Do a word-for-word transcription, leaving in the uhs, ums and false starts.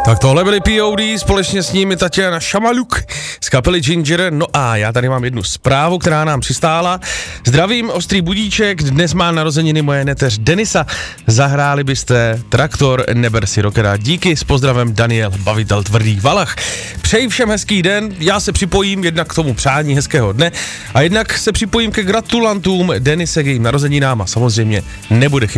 Tak tohle byly P O D, společně s nimi Tatiana Šamaluk z kapely Ginger. No a já tady mám jednu zprávu, která nám přistála. Zdravím, ostrý budíček, dnes má narozeniny moje neteř Denisa. Zahráli byste Traktor, Neber si rockera. Díky, s pozdravem Daniel, bavitel Tvrdých Valach. Přeji všem hezký den, já se připojím jednak k tomu přání hezkého dne a jednak se připojím ke gratulantům Denise k jejím narozeninám a samozřejmě nebude chybět